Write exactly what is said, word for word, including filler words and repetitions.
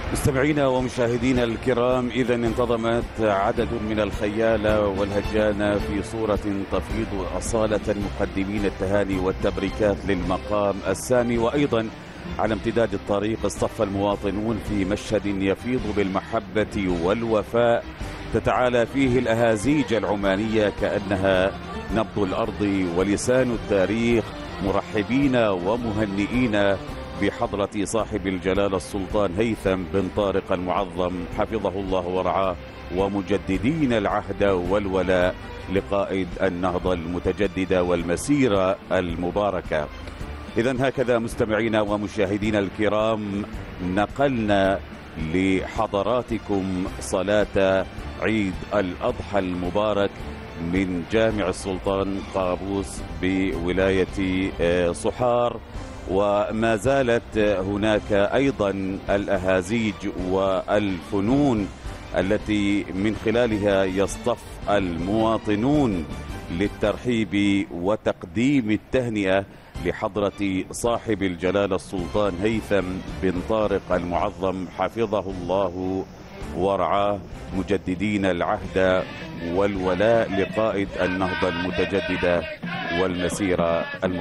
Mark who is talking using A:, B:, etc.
A: مستمعينا ومشاهدينا الكرام، إذا انتظمت عدد من الخيالة والهجانة في صورة تفيض أصالة المقدمين التهاني والتبريكات للمقام السامي، وأيضا على امتداد الطريق اصطف المواطنون في مشهد يفيض بالمحبة والوفاء، تتعالى فيه الأهازيج العمانية كأنها نبض الأرض ولسان التاريخ، مرحبين ومهنئين بحضرة صاحب الجلالة السلطان هيثم بن طارق المعظم حفظه الله ورعاه، ومجددين العهد والولاء لقائد النهضة المتجددة والمسيرة المباركة. إذن هكذا مستمعينا ومشاهدينا الكرام نقلنا لحضراتكم صلاة عيد الأضحى المبارك من جامع السلطان قابوس بولاية صحار، وما زالت هناك أيضا الأهازيج والفنون التي من خلالها يصطف المواطنون للترحيب وتقديم التهنئة لحضرة صاحب الجلالة السلطان هيثم بن طارق المعظم حفظه الله ورعاه، مجددين العهد والولاء لقائد النهضة المتجددة والمسيرة المباركة.